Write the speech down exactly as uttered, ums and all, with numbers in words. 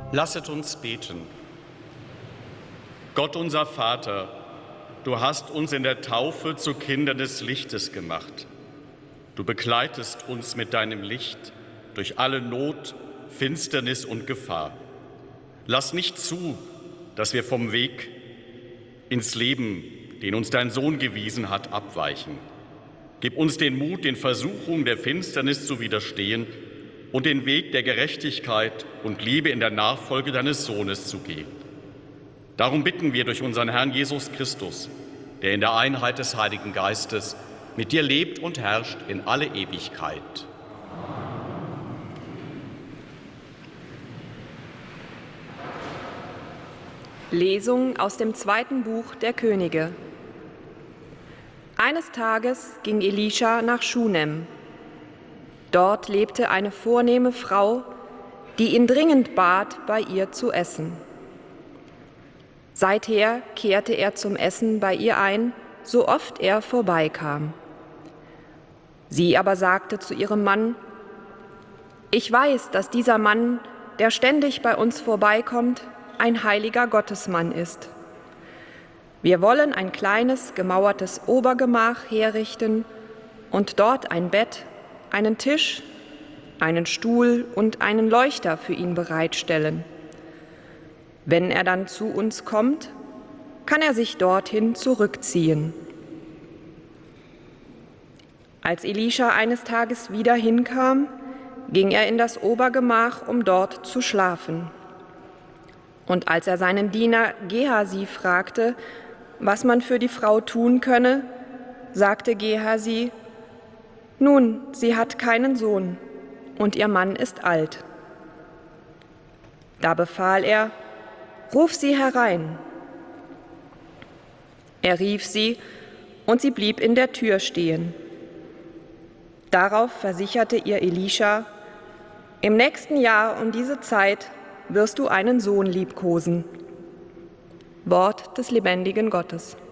Lasset uns beten. Gott unser Vater, du hast uns in der Taufe zu Kindern des Lichtes gemacht. Du begleitest uns mit deinem Licht durch alle Not, Finsternis und Gefahr. Lass nicht zu, dass wir vom Weg ins Leben, den uns dein Sohn gewiesen hat, abweichen. Gib uns den Mut, den Versuchungen der Finsternis zu widerstehen und den Weg der Gerechtigkeit und Liebe in der Nachfolge deines Sohnes zu gehen. Darum bitten wir durch unseren Herrn Jesus Christus, der in der Einheit des Heiligen Geistes mit dir lebt und herrscht in alle Ewigkeit. Lesung aus dem zweiten Buch der Könige. Eines Tages ging Elisha nach Schunem. Dort lebte eine vornehme Frau, die ihn dringend bat, bei ihr zu essen. Seither kehrte er zum Essen bei ihr ein, so oft er vorbeikam. Sie aber sagte zu ihrem Mann: Ich weiß, dass dieser Mann, der ständig bei uns vorbeikommt, ein heiliger Gottesmann ist. Wir wollen ein kleines, gemauertes Obergemach herrichten und dort ein Bett, einen Tisch, einen Stuhl und einen Leuchter für ihn bereitstellen. Wenn er dann zu uns kommt, kann er sich dorthin zurückziehen. Als Elisha eines Tages wieder hinkam, ging er in das Obergemach, um dort zu schlafen. Und als er seinen Diener Gehasi fragte, was man für die Frau tun könne, sagte Gehasi: Nun, sie hat keinen Sohn und ihr Mann ist alt. Da befahl er: Ruf sie herein. Er rief sie, und sie blieb in der Tür stehen. Darauf versicherte ihr Elisha: Im nächsten Jahr um diese Zeit wirst du einen Sohn liebkosen. Wort des lebendigen Gottes.